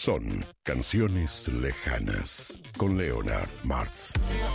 son Canciones Lejanas con Leonard Martz.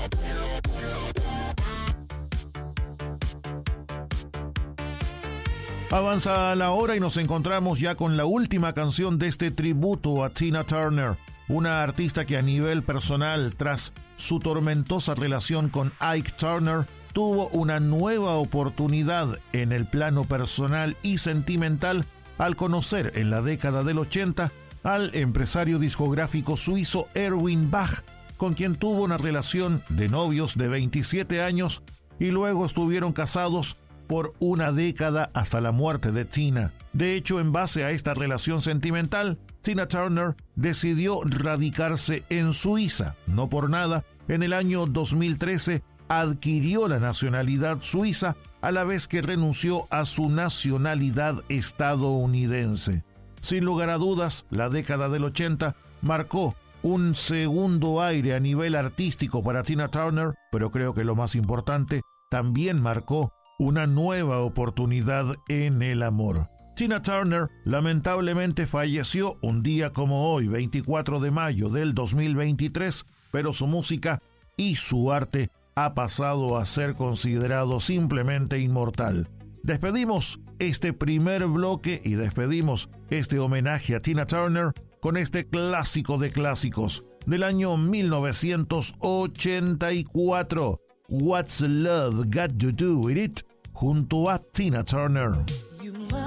Avanza la hora y nos encontramos ya con la última canción de este tributo a Tina Turner, una artista que a nivel personal, tras su tormentosa relación con Ike Turner, tuvo una nueva oportunidad en el plano personal y sentimental al conocer en la década del 80 al empresario discográfico suizo Erwin Bach, con quien tuvo una relación de novios de 27 años y luego estuvieron casados por una década hasta la muerte de Tina. De hecho, en base a esta relación sentimental, Tina Turner decidió radicarse en Suiza. No por nada, en el año 2013 adquirió la nacionalidad suiza a la vez que renunció a su nacionalidad estadounidense. Sin lugar a dudas, la década del 80 marcó un segundo aire a nivel artístico para Tina Turner, pero creo que lo más importante, también marcó una nueva oportunidad en el amor. Tina Turner lamentablemente falleció un día como hoy, 24 de mayo del 2023, pero su música y su arte ha pasado a ser considerado simplemente inmortal. Despedimos este primer bloque y despedimos este homenaje a Tina Turner con este clásico de clásicos del año 1984, What's Love Got to Do With It, junto a Tina Turner.